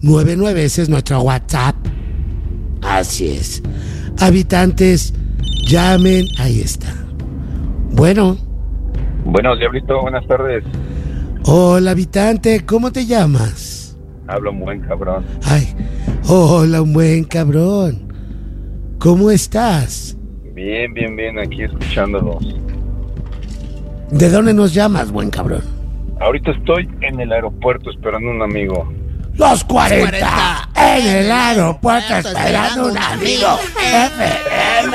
99, ese es nuestro WhatsApp. Así es. Habitantes, llamen, ahí está. Bueno. Bueno, Diablito, buenas tardes. Hola, habitante, ¿cómo te llamas? Habla un buen cabrón. Ay, hola, un buen cabrón. ¿Cómo estás? Bien, aquí escuchándolos. ¿De dónde nos llamas, buen cabrón? Ahorita estoy en el aeropuerto esperando un amigo. Los 40 en el aeropuerto esperando un amigo. FM.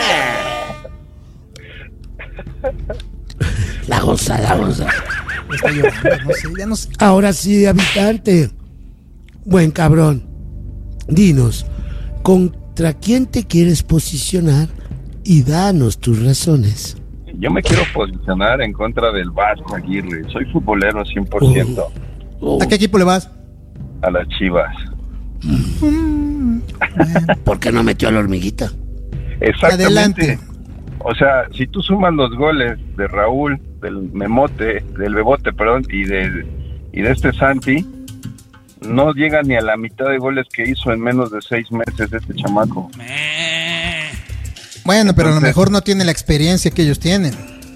La goza. Está llorando, no sé, ya no sé. Ahora sí, habitante. Buen cabrón. Dinos, ¿contra quién te quieres posicionar? Y danos tus razones. Yo me quiero posicionar en contra del Vasco Aguirre. Soy futbolero 100%. ¿A qué equipo le vas? A las Chivas. ¿Por qué no metió a la hormiguita? Exactamente. Adelante. O sea, si tú sumas los goles de Raúl, del Bebote, y de este Santi, no llega ni a la mitad de goles que hizo en menos de 6 meses este chamaco. Bueno, pero a lo mejor no tiene la experiencia que ellos tienen.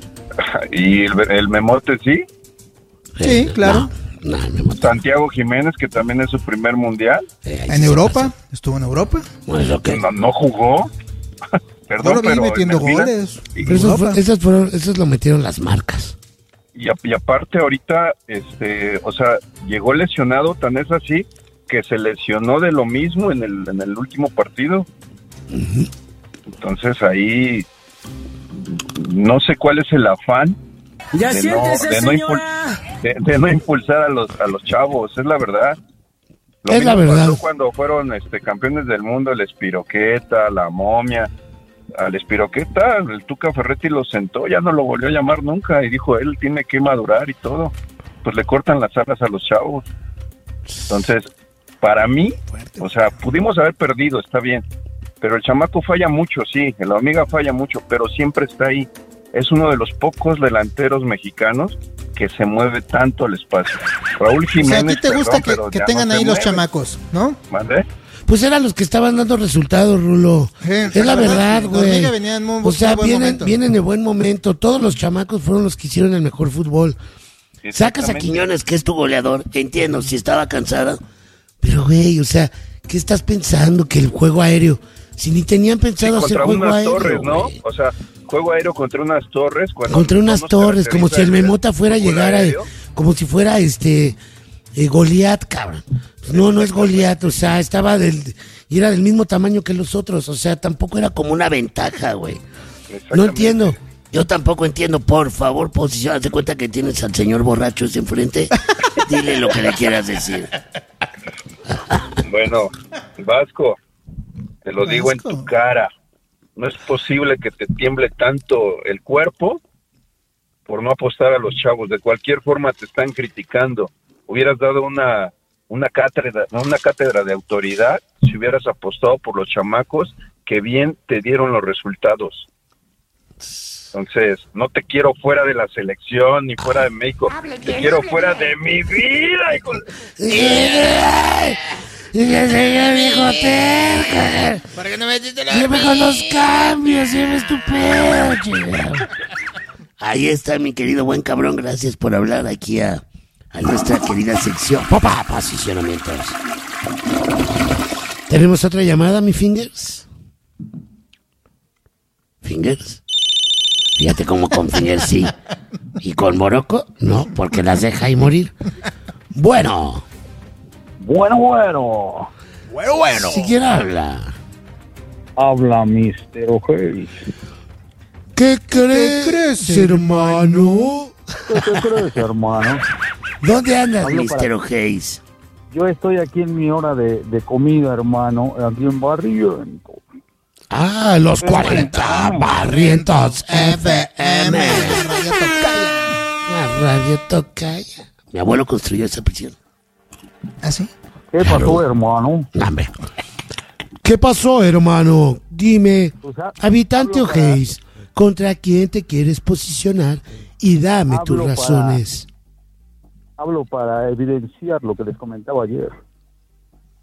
¿Y el Memote sí? Sí, claro. No, Memote. Santiago Jiménez, que también es su primer mundial. En Europa, estuvo en Europa. Bueno, okay. No jugó. Perdón, No lo vi pero metiendo en el Milan- goles. Pero esos lo metieron las marcas. Y aparte ahorita, o sea, llegó lesionado, tan es así que se lesionó de lo mismo en el último partido. Entonces ahí no sé cuál es el afán Ya siéntese, de no impulsar a los chavos, es la verdad. Lo Es la mismo verdad. pasó cuando fueron campeones del mundo, el Espiroqueta, la Momia. Al Espiroqueta, el Tuca Ferretti lo sentó, ya no lo volvió a llamar nunca y dijo, él tiene que madurar y todo. Pues le cortan las alas a los chavos. Entonces, para mí, o sea, pudimos haber perdido, está bien, pero el chamaco falla mucho, sí, la hormiga falla mucho, pero siempre está ahí. Es uno de los pocos delanteros mexicanos que se mueve tanto al espacio. Raúl O sea, Jiménez, ¿a ti te gusta pero que ya tengan no se ahí los mueve. chamacos, no? ¿Mande? Pues eran los que estaban dando resultados, Rulo. Es la verdad, la güey. hormiga venía en un O sea, buen momento. vienen de buen momento. Todos los chamacos fueron los que hicieron el mejor fútbol. Sacas a Exactamente. Quiñones, que es tu goleador. Entiendo, si estaba cansada. Pero, güey, o sea, ¿qué estás pensando? Que el juego aéreo. Si ni tenían pensado hacer Contra juego unas aéreo. torres, ¿no? güey. O sea, juego aéreo contra unas torres. Cuando Contra no unas nos torres, como si el caracteriza Memota fuera a fútbol llegar a, aéreo. como si fuera Goliat, cabrón. Pues no es Goliat, o sea, y era del mismo tamaño que los otros, o sea, tampoco era como una ventaja, güey. No Exactamente. entiendo. Yo tampoco entiendo, por favor, posiciónate cuenta que tienes al señor borracho ese enfrente. Dile lo que le quieras decir. Bueno, Vasco, te lo digo en Vasco. tu cara. No es posible que te tiemble tanto el cuerpo por no apostar a los chavos. De cualquier forma te están criticando. Hubieras dado una cátedra de autoridad si hubieras apostado por los chamacos que bien te dieron los resultados. Entonces, no te quiero fuera de la selección ni fuera de México. Te quiero fuera de mi vida, hijo. Y el señor dijo terca. ¿Por qué no metiste la Siempre con los cambios, siempre es tu pedo, chingado. Ahí está mi querido buen cabrón, gracias por hablar aquí a nuestra querida sección. Papá, posicionamientos. ¿Tenemos otra llamada, mi Fingers? ¿Fingers? Fíjate cómo con Fingers sí. Y con Morocco, no, porque las deja ahí morir. Bueno. Bueno. Si quiere habla. Habla Mr. O'Hare. ¿Qué crees, hermano? ¿Qué te crees, hermano? ¿Dónde andas, Hablo Mr. O'Hays? Yo estoy aquí en mi hora de comida, hermano, aquí en Barrientos. Ah, los 40 Barrientos FM. La radio Tocaya. Mi abuelo construyó esa prisión. ¿Ah, sí? ¿Qué pasó, hermano? Hombre. ¿Qué pasó, hermano? Dime, Pues, habitante hablo para- O'Hays, ¿contra quién te quieres posicionar? Y dame tus Hablo para- razones. Hablo para evidenciar lo que les comentaba ayer.